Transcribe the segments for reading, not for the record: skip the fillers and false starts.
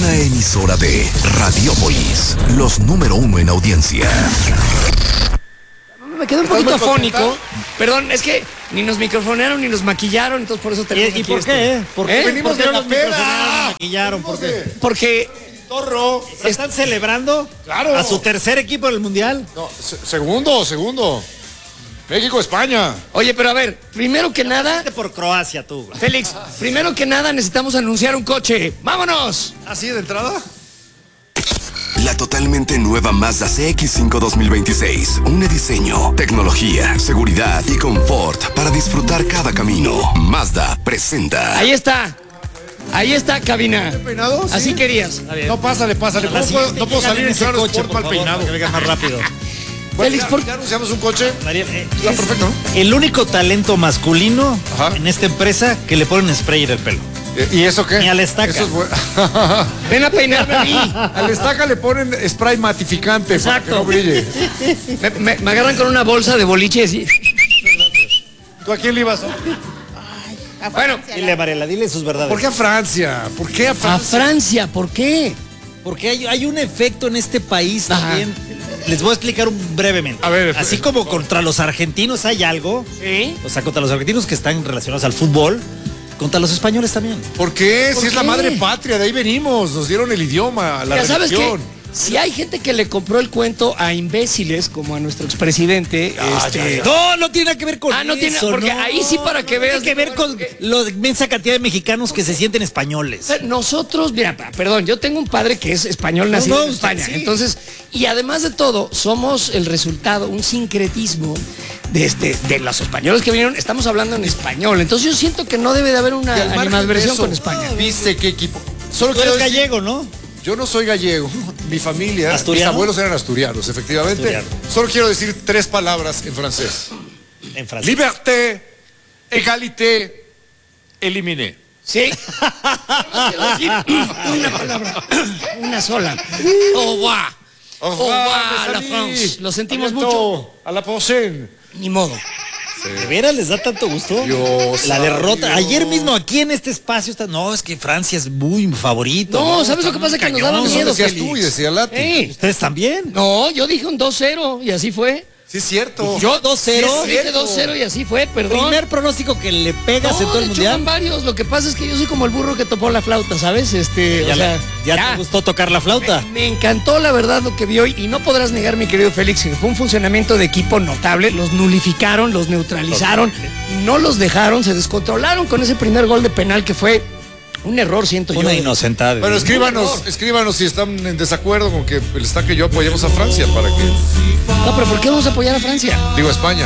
una emisora de Radiopolis, los número 1 en audiencia. Me quedé un poquito afónico. Perdón, es que ni nos microfonearon ni nos maquillaron, entonces por eso tenemos ¿Y por qué? ¿Por qué? Venimos de la peda. Maquillaron, ¿por qué? Porque Torro. ¿Están celebrando Claro. a su tercer equipo del Mundial? No, segundo. México-España. Oye, pero a ver, primero que nada, Vete por Croacia, tú, güey. Félix, primero que nada necesitamos anunciar un coche. ¡Vámonos! ¿Así de entrada? La totalmente nueva Mazda CX-5 2026. Une diseño, tecnología, seguridad y confort para disfrutar cada camino. Mazda presenta. Ahí está, cabina. ¿Peinado? Sí. Así querías. No, pásale. No puedo salir en claro sport mal peinado. Que venga más rápido. Félix, ¿por ya anunciamos un coche. María, Está perfecto, ¿no? el único talento masculino Ajá. en esta empresa que le ponen spray en el pelo. ¿Y eso qué? Ni al estaca. Eso es bueno. ven a peinarme a mí. Al estaca le ponen spray matificante para que no brille. Me agarran con una bolsa de boliches y... ¿Tú a quién le ibas? Bueno, Dile, Mariela, dile sus verdades. ¿Por qué a Francia? ¿Por qué a a Francia? Francia, ¿por qué? Porque hay un efecto en este país Ajá. también. Les voy a explicar brevemente. A ver, así como contra los argentinos hay algo, ¿Sí? o sea, contra los argentinos que están relacionados al fútbol, contra los españoles también. ¿Por qué? ¿Por Si es la qué? madre patria, de ahí venimos. Nos dieron el idioma, la Ya sabes que religión. si hay gente que le compró el cuento a imbéciles como a nuestro expresidente, No tiene nada que ver con no tiene, eso, porque no. ahí sí para que veas. Tiene que ver con la inmensa cantidad de mexicanos que se sienten españoles. Nosotros, mira, perdón, yo tengo un padre que es español nacido en usted España, sí. entonces, y además de todo, somos el resultado, un sincretismo de los españoles que vinieron, estamos hablando en español, entonces yo siento que no debe de haber una Y al margen de animadversión eso, con España. ¿Viste qué equipo? Solo Tú quiero eres decir, gallego, ¿no? yo no soy gallego. Mi familia, ¿Asturiano? mis abuelos eran asturianos, efectivamente. Asturiano. Solo quiero decir 3 palabras en francés. En Francia. Liberté, égalité, éliminé. Sí. Quiero decir una palabra, una sola. Au revoir. Au Au revoir, mes la amis. France. Lo sentimos A bientôt. mucho. A la prochaine. Ni modo. ¿De veras les da tanto gusto? Dios La derrota. santo. Ayer mismo aquí en este espacio está. No, es que Francia es muy favorito. No, ¿sabes lo que pasa? Que nos daba cañón. Eso miedo, decías Félix. tú y decía Lati. Ey, ¿Ustedes también? no, yo dije un 2-0 y así fue. Sí, es cierto. Yo 2-0. Dije 2-0 y así fue, perdón. Primer pronóstico que le pegas en todo el de hecho, van mundial. varios. Lo que pasa es que yo soy como el burro que topó la flauta, ¿sabes? Ya, O sea, te gustó tocar la flauta. Me encantó la verdad lo que vi hoy y no podrás negar, mi querido Félix, que fue un funcionamiento de equipo notable. Los nulificaron, los neutralizaron, no los dejaron, se descontrolaron con ese primer gol de penal que fue un error, siento Una yo. inocentada. Bueno, escríbanos si están en desacuerdo con que el estaca y yo apoyemos a Francia para que. No, pero ¿por qué vamos a apoyar a Francia? Digo, España.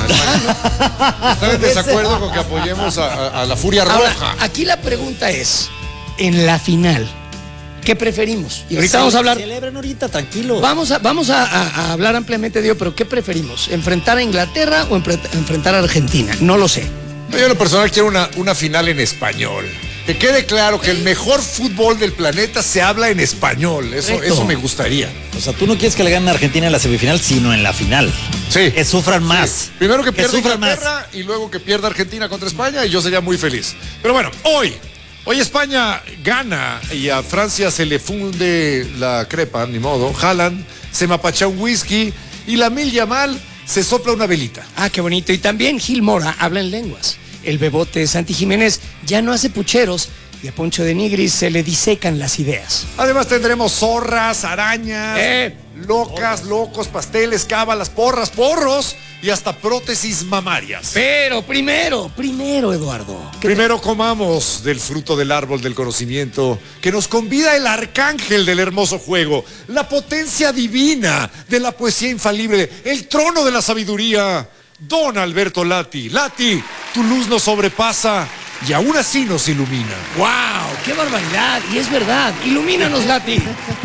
Están en desacuerdo con que apoyemos a la Furia Ahora, Roja. aquí la pregunta es, en la final, ¿qué preferimos? Y ahorita vamos a hablar. Celebren ahorita, tranquilo. Vamos a hablar ampliamente, Diego, pero ¿qué preferimos? ¿Enfrentar a Inglaterra o enfrentar a Argentina? No lo sé. Yo en lo personal quiero una final en español. Que quede claro que el mejor fútbol del planeta se habla en español. Correcto. Eso me gustaría. O sea, tú no quieres que le ganen a Argentina en la semifinal, sino en la final. Sí. Que sufran más. Sí. Primero que pierda sufran más. Inglaterra y luego que pierda Argentina contra España y yo sería muy feliz. Pero bueno, hoy España gana y a Francia se le funde la crepa, ni modo. Haaland se mapacha un whisky y Lamine Yamal se sopla una velita. Ah, qué bonito. Y también Gil Mora habla en lenguas. El bebote Santi Jiménez ya no hace pucheros y a Poncho de Nigris se le disecan las ideas. Además tendremos zorras, arañas, locas, locos, pasteles, cábalas, porras, porros y hasta prótesis mamarias. Pero primero, Eduardo. Primero comamos del fruto del árbol del conocimiento que nos convida el arcángel del hermoso juego, la potencia divina de la poesía infalible, el trono de la sabiduría, Don Alberto Lati. Lati, tu luz nos sobrepasa y aún así nos ilumina. ¡Wow! ¡Qué barbaridad! Y es verdad. Ilumínanos, Lati.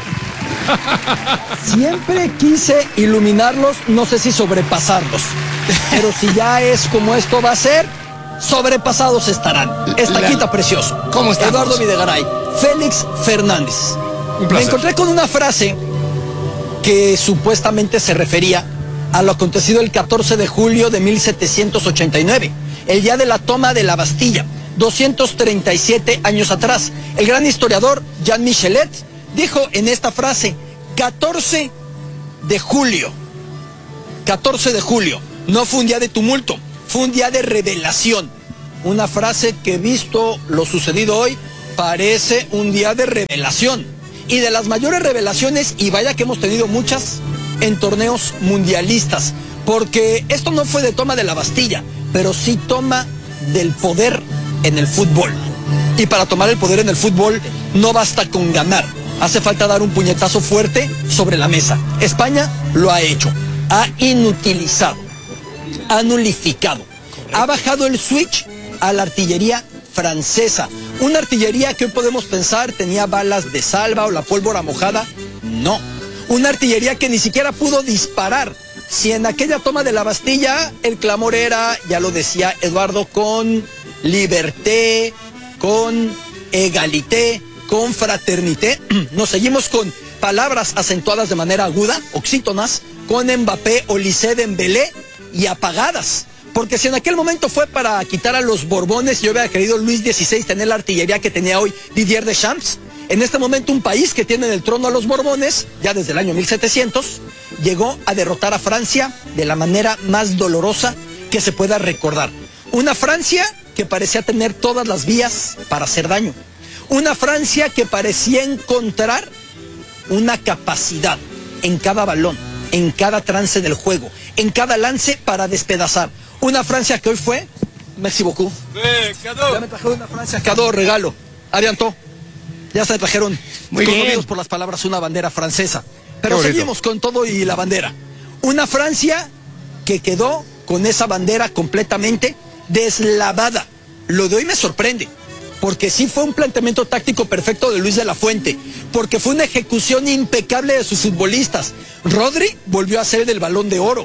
Siempre quise iluminarlos, no sé si sobrepasarlos. Pero si ya es como esto va a ser, sobrepasados estarán. Estaquita precioso. ¿Cómo estamos? Eduardo Videgaray, Félix Fernández. Un Me placer. encontré con una frase que supuestamente se refería a lo acontecido el 14 de julio de 1789, el día de la toma de la Bastilla, 237 años atrás. El gran historiador Jean Michelet Dijo en esta frase, 14 de julio. 14 de julio. No fue un día de tumulto, fue un día de revelación. Una frase que, visto lo sucedido hoy, parece un día de revelación. Y de las mayores revelaciones, y vaya que hemos tenido muchas, en torneos mundialistas. Porque esto no fue de toma de la Bastilla, pero sí toma del poder en el fútbol. Y para tomar el poder en el fútbol no basta con ganar. Hace falta dar un puñetazo fuerte sobre la mesa. España lo ha hecho. Ha inutilizado, ha nulificado, ha bajado el switch a la artillería francesa. Una artillería que hoy podemos pensar tenía balas de salva o la pólvora mojada. No. Una artillería que ni siquiera pudo disparar. Si en aquella toma de la Bastilla el clamor era, ya lo decía Eduardo, con liberté, con egalité, con fraternité, nos seguimos con palabras acentuadas de manera aguda, oxítonas, con Mbappé, Olise, Dembélé y apagadas. Porque si en aquel momento fue para quitar a los Borbones y yo hubiera querido Luis XVI tener la artillería que tenía hoy Didier Deschamps, en este momento un país que tiene en el trono a los Borbones, ya desde el año 1700, llegó a derrotar a Francia de la manera más dolorosa que se pueda recordar. Una Francia que parecía tener todas las vías para hacer daño. Una Francia que parecía encontrar una capacidad en cada balón, en cada trance del juego, en cada lance para despedazar. Una Francia que hoy fue, merci beaucoup. Ya me trajeron una Francia, cadeau, regalo. Aviantó. Ya se trajeron, muy conmovidos por las palabras, una bandera francesa. Pero seguimos con todo y la bandera. Una Francia que quedó con esa bandera completamente deslavada. Lo de hoy me sorprende, porque sí fue un planteamiento táctico perfecto de Luis de la Fuente, porque fue una ejecución impecable de sus futbolistas. Rodri volvió a ser el Balón de Oro.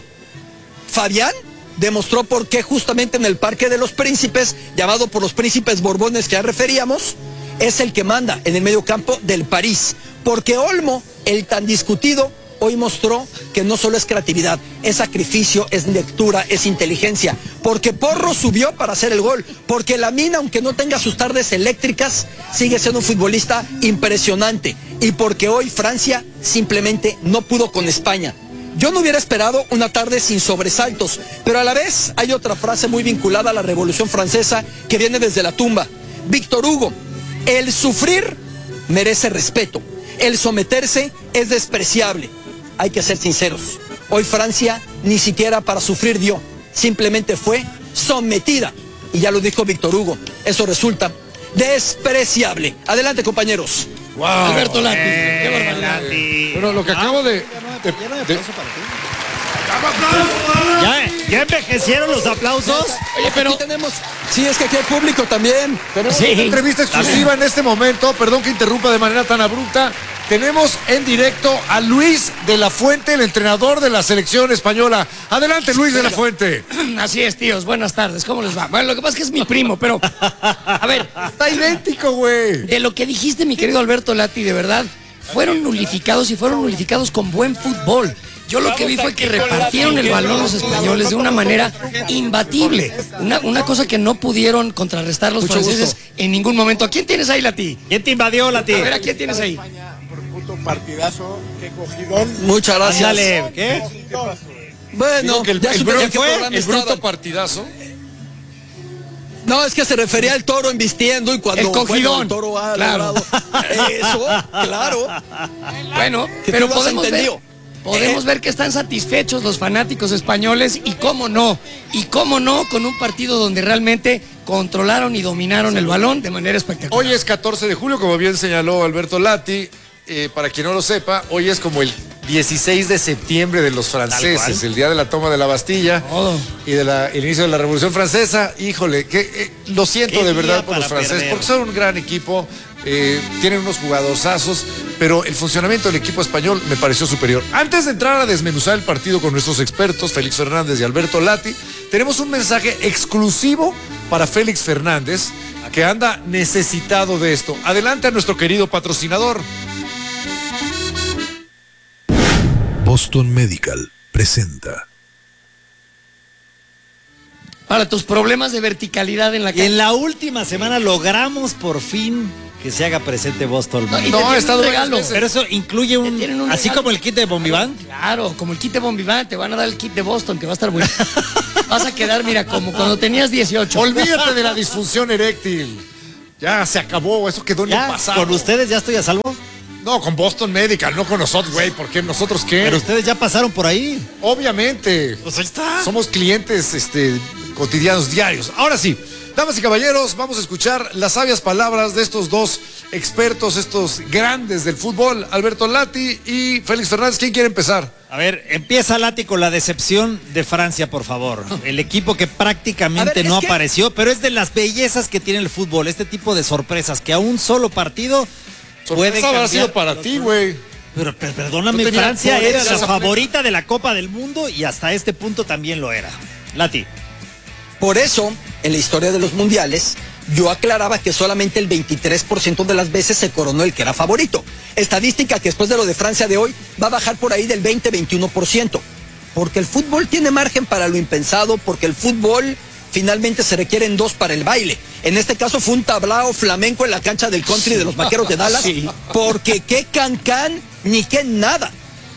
Fabián demostró por qué justamente en el Parque de los Príncipes, llamado por los príncipes borbones que ya referíamos, es el que manda en el medio campo del París. Porque Olmo, el tan discutido, hoy mostró que no solo es creatividad, es sacrificio, es lectura, es inteligencia. Porque Porro subió para hacer el gol. Porque Lamine, aunque no tenga sus tardes eléctricas, sigue siendo un futbolista impresionante. Y porque hoy Francia simplemente no pudo con España. Yo no hubiera esperado una tarde sin sobresaltos, pero a la vez hay otra frase muy vinculada a la Revolución Francesa que viene desde la tumba. Víctor Hugo: el sufrir merece respeto, el someterse es despreciable. Hay que ser sinceros, hoy Francia ni siquiera para sufrir dio, simplemente fue sometida. Y ya lo dijo Víctor Hugo, eso resulta despreciable. Adelante, compañeros. Wow. Alberto Lati, qué barbaridad. Pero lo que acabo de ¿Ya envejecieron los aplausos? Oye, pero aquí tenemos, sí, es que aquí hay público también. tenemos Sí. una entrevista exclusiva en este momento. Perdón que interrumpa de manera tan abrupta. Tenemos en directo a Luis de la Fuente, el entrenador de la selección española. Adelante, Luis de la Fuente. Así es, tíos, buenas tardes, ¿cómo les va? Bueno, lo que pasa es que es mi primo, pero, a ver, Está idéntico, güey. de lo que dijiste, mi querido Alberto Lati, de verdad, fueron nulificados y fueron nulificados con buen fútbol. Yo lo que vi fue que repartieron el balón los españoles de una manera imbatible. Una cosa que no pudieron contrarrestar los franceses en ningún momento. ¿A quién tienes ahí, Lati? ¿Quién te invadió, Lati? A ver, ¿a quién tienes ahí? Partidazo, qué cogidón. Muchas gracias. Ándale, ¿qué? Bueno, Que el ya supe en qué programa el bruto estaban. partidazo. No, es que se refería al toro embistiendo y cuando El cogidón. bueno, el toro ha Claro. logrado eso, claro. Bueno, Que pero tú lo has podemos ver, entendido. podemos ver que están satisfechos los fanáticos españoles y cómo no, con un partido donde realmente controlaron y dominaron el balón de manera espectacular. Hoy es 14 de julio, como bien señaló Alberto Lati. Para quien no lo sepa, hoy es como el 16 de septiembre de los franceses, el día de la toma de la Bastilla Todo. y el inicio de la Revolución Francesa. Híjole, lo siento Qué de día verdad por los para franceses, perder. porque son un gran equipo, tienen unos jugadorzazos, pero el funcionamiento del equipo español me pareció superior. Antes de entrar a desmenuzar el partido con nuestros expertos, Félix Fernández y Alberto Lati, tenemos un mensaje exclusivo para Félix Fernández, que anda necesitado de esto. Adelante a nuestro querido patrocinador. Boston Medical presenta. Para tus problemas de verticalidad en la Y calle. en la última semana logramos por fin que se haga presente Boston. No, y No, te ha tienen estado un varias regalo. veces. Pero eso incluye Te tienen un así regalo. como el kit de Bombiván. Claro, como el kit de Bombiván, te van a dar el kit de Boston, que va a estar bueno. Vas a quedar, mira, como cuando tenías 18. Olvídate de la disfunción eréctil. Ya se acabó, eso quedó en el Ya, pasado. con ustedes ya estoy a salvo. No, con Boston Medical, no con nosotros, güey. ¿Por qué? ¿Nosotros qué? Pero ustedes ya pasaron por ahí. Obviamente. Pues ahí está. Somos clientes cotidianos, diarios. Ahora sí, damas y caballeros, vamos a escuchar las sabias palabras de estos dos expertos, estos grandes del fútbol, Alberto Lati y Félix Fernández. ¿Quién quiere empezar? A ver, empieza Lati con la decepción de Francia, por favor. El equipo que prácticamente A ver, no es que- apareció, pero es de las bellezas que tiene el fútbol, este tipo de sorpresas, que a un solo partido puede Sorpresa habrá cambiar. sido para ti, güey. Pero perdóname, No tenía Francia era esa la sorpresa. favorita de la Copa del Mundo y hasta este punto también lo era. Lati. Por eso, en la historia de los mundiales, yo aclaraba que solamente el 23% de las veces se coronó el que era favorito. Estadística que después de lo de Francia de hoy va a bajar por ahí del 20-21%. Porque el fútbol tiene margen para lo impensado, porque el fútbol finalmente se requieren dos para el baile. En este caso fue un tablao flamenco en la cancha del country de los Vaqueros de Dallas, porque qué cancán ni qué nada.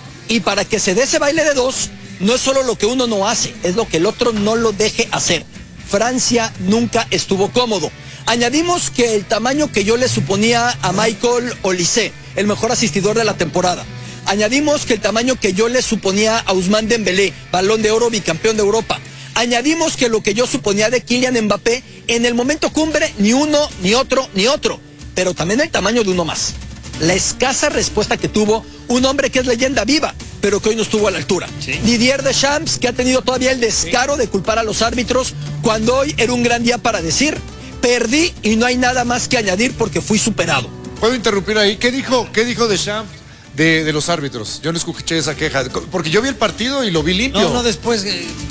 Y para que se dé ese baile de dos, no es solo lo que uno no hace, es lo que el otro no lo deje hacer. Francia nunca estuvo cómodo. Añadimos que el tamaño que yo le suponía a Michael Olise, el mejor asistidor de la temporada. Añadimos que el tamaño que yo le suponía a Ousmane Dembélé, Balón de Oro, bicampeón de Europa. Añadimos que lo que yo suponía de Kylian Mbappé, en el momento cumbre, ni uno, ni otro, ni otro. Pero también el tamaño de uno más. La escasa respuesta que tuvo un hombre que es leyenda viva, pero que hoy no estuvo a la altura. Sí. Didier Deschamps, que ha tenido todavía el descaro de culpar a los árbitros, cuando hoy era un gran día para decir, perdí y no hay nada más que añadir porque fui superado. ¿Puedo interrumpir ahí? ¿Qué dijo Deschamps de los árbitros? Yo no escuché esa queja, porque yo vi el partido y lo vi limpio. No, después.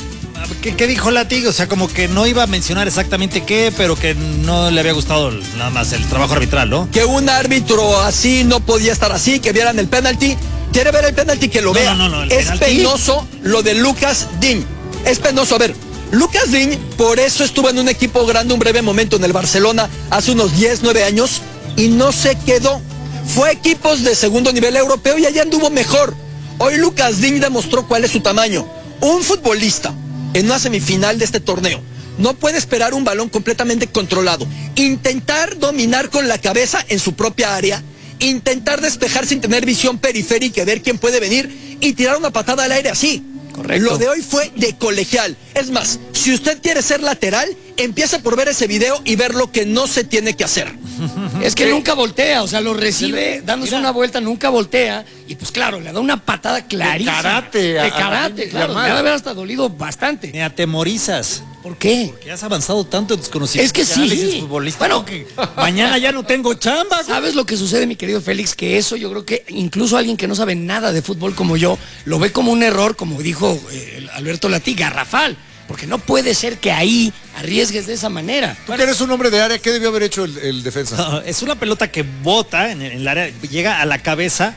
¿Qué dijo Lati? O sea, como que no iba a mencionar exactamente qué, pero que no le había gustado nada más el trabajo arbitral, ¿no? Que un árbitro así no podía estar así, que vieran el penalti. ¿Quiere ver el penalti? Que lo vea. No, el es penalti. penoso lo de Lucas Digne. Es penoso. A ver, Lucas Digne, por eso estuvo en un equipo grande un breve momento en el Barcelona hace unos 10, 9 años y no se quedó. Fue a equipos de segundo nivel europeo y allá anduvo mejor. Hoy Lucas Digne demostró cuál es su tamaño. Un futbolista en una semifinal de este torneo no puede esperar un balón completamente controlado, intentar dominar con la cabeza en su propia área, intentar despejar sin tener visión periférica y ver quién puede venir y tirar una patada al aire así. Correcto. Lo de hoy fue de colegial. Es más, si usted quiere ser lateral, empieza por ver ese video y ver lo que no se tiene que hacer. Es que nunca voltea, o sea, lo recibe dándose una vuelta, nunca voltea. Y pues claro, le da una patada clarísima. karate, De karate, claro. llamada. Le ha de haber hasta dolido bastante. Me atemorizas. ¿Por qué? Que has avanzado tanto en tus conocimientos. Es que sí. de análisis futbolístico Bueno, que mañana ya no tengo chamba. ¿Sabes lo que sucede, mi querido Félix? Que eso yo creo que incluso alguien que no sabe nada de fútbol como yo, lo ve como un error, como dijo Alberto Lati, garrafal. Porque no puede ser que ahí arriesgues de esa manera. Tú que eres un hombre de área, ¿qué debió haber hecho el defensa? No, es una pelota que bota en el área, llega a la cabeza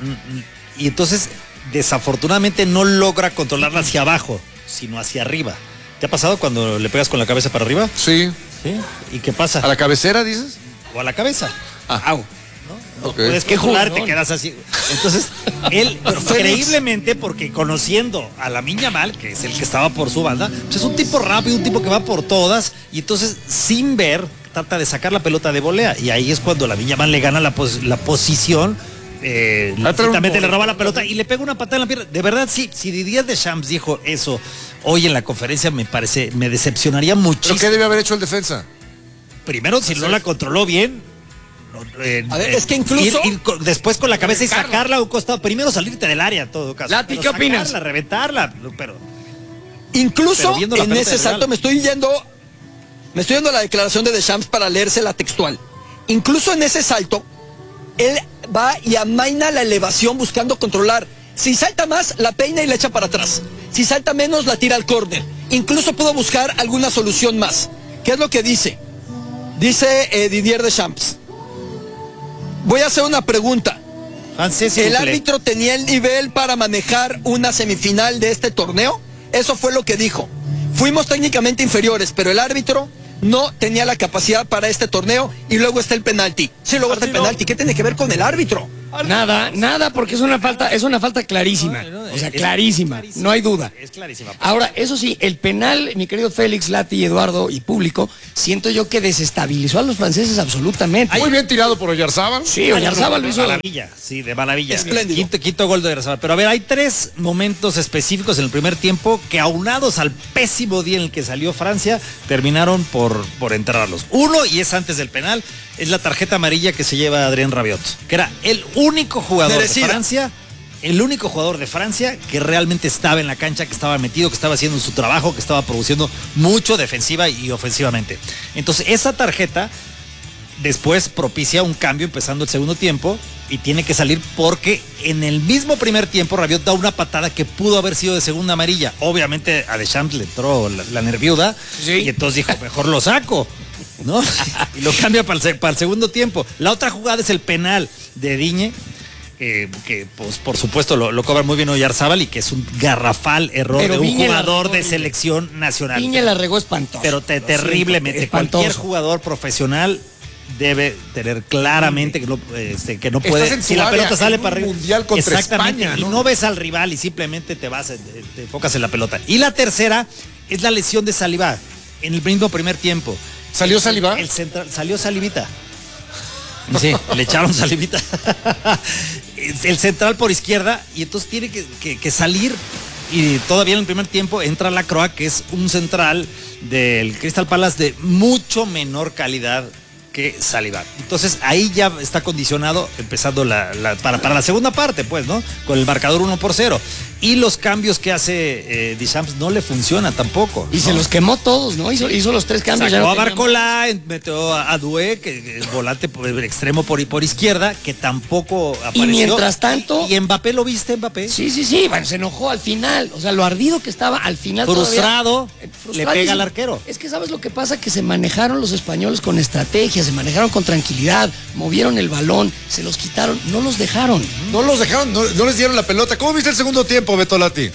y entonces desafortunadamente no logra controlarla hacia abajo, sino hacia arriba. ¿Te ha pasado cuando le pegas con la cabeza para arriba? Sí. ¿Sí? ¿Y qué pasa? ¿A la cabecera, dices? O a la cabeza. Au. No Ok. puedes Qué controlar, te jugón. quedas así. Entonces, él, increíblemente, porque conociendo a Lamine Yamal, que es el que estaba por su banda, pues es un tipo rápido, un tipo que va por todas, y entonces, sin ver, trata de sacar la pelota de volea. Y ahí es cuando Lamine Yamal le gana la posición. También le roba la pelota y le pega una patada en la pierna. De verdad, sí, si Didier Deschamps dijo eso hoy en la conferencia, me decepcionaría muchísimo. ¿Pero qué debe haber hecho el defensa? Primero, si no la controló bien. A ver, es que incluso- después con la cabeza y sacarla a un costado. Primero salirte del área, en todo caso. Lati, Pero ¿qué opinas? sacarla, reventarla, pero Incluso Pero viendo la en pelota ese de salto Real. me estoy yendo a la declaración de Deschamps para leérsela textual. Incluso en ese salto, él va y amaina la elevación buscando controlar. Si salta más, la peina y la echa para atrás. Si salta menos, la tira al córner. Incluso pudo buscar alguna solución más. ¿Qué es lo que dice? Dice Didier Deschamps. Voy a hacer una pregunta. ¿El árbitro tenía el nivel para manejar una semifinal de este torneo? Eso fue lo que dijo. Fuimos técnicamente inferiores, pero el árbitro no tenía la capacidad para este torneo. Y luego está el penalti. Sí, luego está el penalti. ¿Qué tiene que ver con el árbitro? Nada, porque es una falta clarísima. O sea, clarísima, no hay duda. Es clarísima. Ahora, eso sí, el penal, mi querido Félix, Lati, Eduardo y público, siento yo que desestabilizó a los franceses absolutamente. Muy bien tirado por Oyarzábal. Sí, Oyarzábal lo hizo. De maravilla, sí, de maravilla. Espléndido. Quinto gol de Oyarzábal. Pero a ver, hay 3 momentos específicos en el primer tiempo que, aunados al pésimo día en el que salió Francia, terminaron por enterrarlos. Uno, y es antes del penal, es la tarjeta amarilla que se lleva Adrien Rabiot, que era el único jugador Merecida. de Francia, el único jugador de Francia que realmente estaba en la cancha, que estaba metido, que estaba haciendo su trabajo, que estaba produciendo mucho defensiva y ofensivamente. Entonces, esa tarjeta después propicia un cambio empezando el segundo tiempo y tiene que salir porque en el mismo primer tiempo Rabiot da una patada que pudo haber sido de segunda amarilla. Obviamente a Deschamps le entró la nerviuda, sí, y entonces dijo, mejor lo saco, ¿no? Y lo cambia para el segundo tiempo. La otra jugada es el penal de Digne, que pues por supuesto lo cobra muy bien Oyarzábal y que es un garrafal error Pero de un Digne jugador de Digne. selección nacional. Digne la regó espantoso. Pero terriblemente. Espantoso. Cualquier jugador profesional debe tener claramente que no puede. Estás en tu Si la área, pelota sale en un para arriba. mundial contra Exactamente. España, Y ¿no? no ves al rival y simplemente te enfocas en la pelota. Y la tercera es la lesión de Saliba en el mismo primer tiempo. ¿Salió Saliba? El central salió Salivita. Sí, le echaron salivita. El central por izquierda, y entonces tiene que salir. Y todavía en el primer tiempo entra Lacroix, que es un central del Crystal Palace de mucho menor calidad que Saliba. Entonces ahí ya está condicionado, empezando para la segunda parte, pues, ¿no? Con el marcador 1-0. Y los cambios que hace Deschamps no le funciona tampoco. Y ¿no? se los quemó todos, ¿no? Hizo los 3 cambios. Sacó ya no a tenía Barcola, metió a Doué, que es volante por extremo por izquierda, que tampoco apareció. Y mientras tanto... ¿Y Mbappé lo viste, Mbappé? Sí, bueno, se enojó al final. O sea, lo ardido que estaba al final. Frustrado, todavía, le pega al arquero. Es que ¿sabes lo que pasa? Que se manejaron los españoles con estrategia, se manejaron con tranquilidad, movieron el balón, se los quitaron, no los dejaron. No los dejaron, no les dieron la pelota. ¿Cómo viste el segundo tiempo, Beto Lati?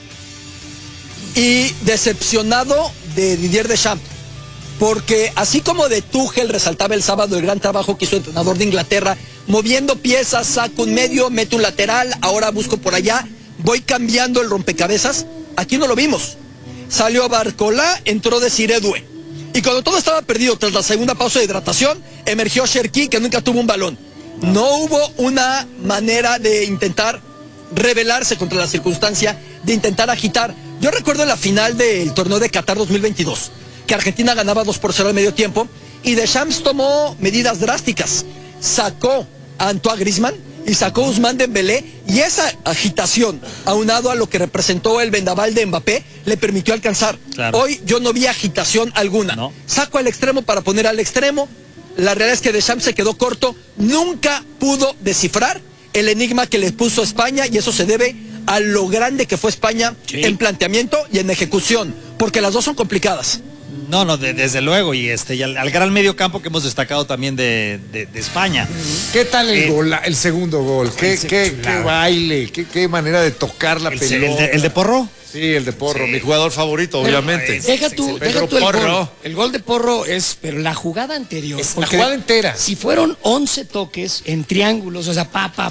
Y decepcionado de Didier Deschamps, porque así como de Tuchel resaltaba el sábado el gran trabajo que hizo el entrenador de Inglaterra, moviendo piezas, saco un medio, meto un lateral, ahora busco por allá, voy cambiando el rompecabezas, aquí no lo vimos. Salió Barcola, entró Desiré Doué. Y cuando todo estaba perdido tras la segunda pausa de hidratación, emergió Cherki, que nunca tuvo un balón. No hubo una manera de intentar rebelarse contra la circunstancia, de intentar agitar. Yo recuerdo la final del torneo de Qatar 2022, que Argentina ganaba 2-0 al medio tiempo, y Deschamps tomó medidas drásticas. Sacó a Antoine Griezmann y sacó a Ousmane Dembélé, y esa agitación, aunado a lo que representó el vendaval de Mbappé, le permitió alcanzar. Claro. Hoy yo no vi agitación alguna. No. Saco al extremo para poner al extremo. La realidad es que Deschamps se quedó corto, nunca pudo descifrar el enigma que le puso España, y eso se debe a lo grande que fue España en planteamiento y en ejecución, porque las dos son complicadas. No, desde luego, y al gran medio campo que hemos destacado también de España. ¿Qué tal el segundo gol? ¿Qué baile? ¿Qué manera de tocar la pelota? ¿El de Porro? Sí, el de Porro, mi jugador favorito, obviamente. Deja tú Pedro el Porro. gol. El gol de Porro es, pero la jugada anterior. Es la porque jugada entera. Si fueron 11 toques en triángulos, o sea,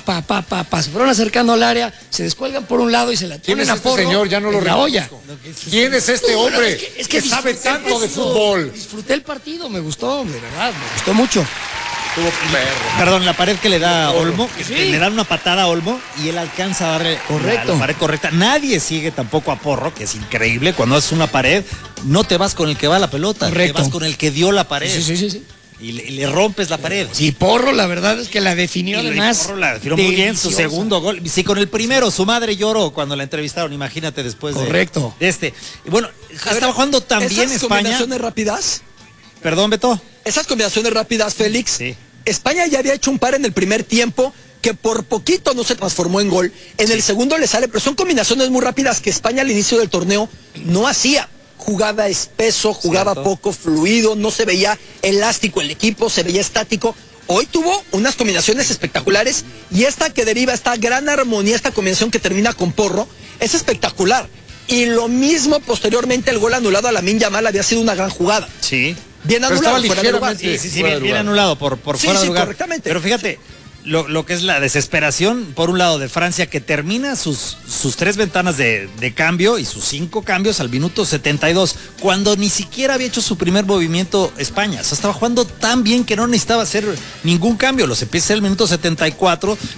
se fueron acercando al área, se descuelgan por un lado y se la ¿Quién ponen es a este Porro señor? Ya no lo en la olla. reconozco. ¿Quién es este hombre que sabe disfruté el tanto de partido, fútbol? Disfruté el partido, me gustó, de verdad, me gustó mucho. Tuvo perro. Perdón, la pared que le da a Olmo, que Sí. le dan una patada a Olmo y él alcanza a darle Correcto. la pared correcta. Nadie sigue tampoco a Porro, que es increíble. Cuando haces una pared, no te vas con el que va a la pelota, Correcto. te vas con el que dio la pared. Sí. Y le rompes la pared. Sí, Porro, la verdad es que la definió Y además. Porro la definió muy bien, su deliciosa. segundo gol. Sí, con el primero, su madre lloró cuando la entrevistaron, imagínate después Correcto. de este. Y bueno, estaba jugando también ¿Esas España. combinaciones rápidas? Perdón, Beto. Esas combinaciones rápidas, Félix. Sí. España ya había hecho un par en el primer tiempo que por poquito no se transformó en gol. En el segundo le sale, pero son combinaciones muy rápidas que España al inicio del torneo no hacía. Jugaba espeso, jugaba Cierto. poco fluido, no se veía elástico el equipo, se veía estático. Hoy tuvo unas combinaciones espectaculares, y esta que deriva, esta gran armonía, esta combinación que termina con Porro, es espectacular. Y lo mismo posteriormente, el gol anulado a Lamine Yamal había sido una gran jugada. Sí. Bien Pero anulado, estaba fuera de lugar. ligeramente- Sí, fuera de bien lugar. anulado por Sí, fuera de sí, lugar. correctamente. Pero fíjate, lo que es la desesperación, por un lado, de Francia, que termina sus 3 ventanas de cambio y sus 5 cambios al minuto 72, cuando ni siquiera había hecho su primer movimiento España. O sea, estaba jugando tan bien que no necesitaba hacer ningún cambio. Los empieza el minuto 74